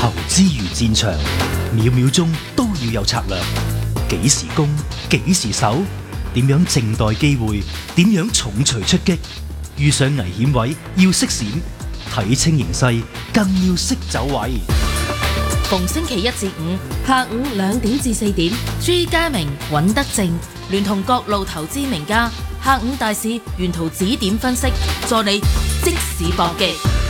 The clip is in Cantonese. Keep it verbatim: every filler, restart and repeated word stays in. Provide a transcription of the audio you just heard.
投資如戰場，秒秒鐘都要有策略。幾時攻，幾時守，點樣靜待機會，點樣重錘出擊。遇上危險位要識閃，睇清形勢更要識走位。 逢星期一至五下午兩點至四點，朱家明、尹德正聯同各路投資名家，下午大市沿途指點分析，助你即時搏擊。